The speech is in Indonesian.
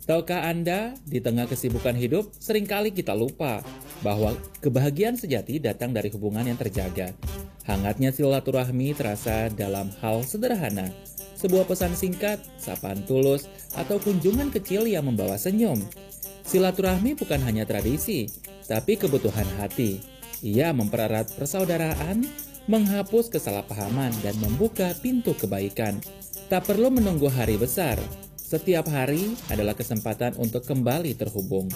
Tahukah Anda, di tengah kesibukan hidup, seringkali kita lupa bahwa kebahagiaan sejati datang dari hubungan yang terjaga. Hangatnya silaturahmi terasa dalam hal sederhana, sebuah pesan singkat, sapaan tulus, atau kunjungan kecil yang membawa senyum. Silaturahmi bukan hanya tradisi, tapi kebutuhan hati. Ia mempererat persaudaraan, menghapus kesalahpahaman, dan membuka pintu kebaikan. Tak perlu menunggu hari besar. Setiap hari adalah kesempatan untuk kembali terhubung.